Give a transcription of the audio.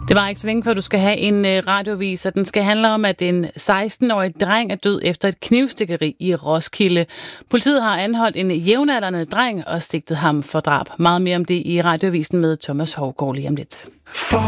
Det var ikke så længe før, du skal have en radioavis, og den skal handle om, at en 16-årig dreng er død efter et knivstikkeri i Roskilde. Politiet har anholdt en jævnaldrende dreng og sigtet ham for drab. Meget mere om det i radioavisen med Thomas Hougaard lige om lidt.